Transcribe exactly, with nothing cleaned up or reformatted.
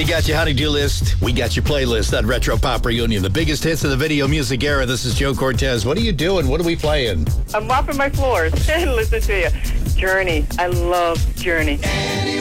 He got your honey-do list. We got your playlist on Retro Pop Reunion. The biggest hits of the video music era. This is Joe Cortez. What are you doing? What are we playing? I'm mopping my floors and listen to you. Journey. I love Journey.